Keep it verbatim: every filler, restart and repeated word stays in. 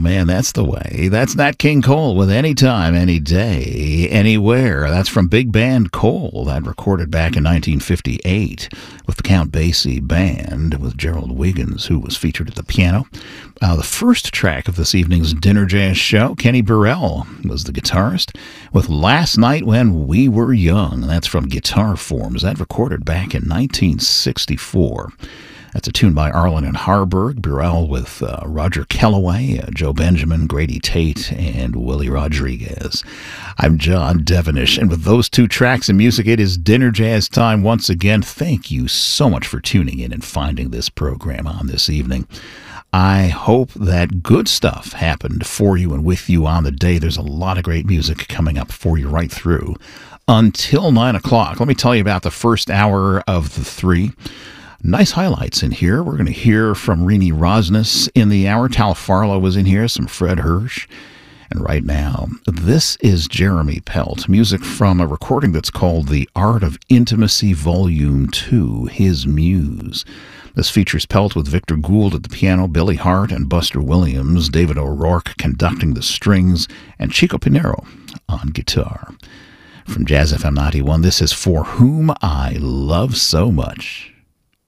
man, that's the way. That's Nat King Cole with Anytime, Any Day, Anywhere. That's from Big Band Cole. That recorded back in nineteen fifty-eight with the Count Basie Band with Gerald Wiggins, who was featured at the piano. Uh, the first track of this evening's Dinner Jazz show, Kenny Burrell was the guitarist with Last Night When We Were Young. That's from Guitar Forms. That recorded back in nineteen sixty-four. That's a tune by Arlen and Harburg, Burrell with uh, Roger Kellaway, uh, Joe Benjamin, Grady Tate, and Willie Rodriguez. I'm John Devenish, and with those two tracks of music, it is Dinner Jazz time once again. Thank you so much for tuning in and finding this program on this evening. I hope that good stuff happened for you and with you on the day. There's a lot of great music coming up for you right through until nine o'clock. Let me tell you about the first hour of the three. Nice highlights in here. We're going to hear from Rini Rosnes in the hour. Tal Farlow was in here, some Fred Hirsch. And right now, this is Jeremy Pelt, music from a recording that's called The Art of Intimacy Volume two, His Muse. This features Pelt with Victor Gould at the piano, Billy Hart and Buster Williams, David O'Rourke conducting the strings, and Chico Pinero on guitar. From Jazz F M ninety-one, this is For Whom I Love So Much.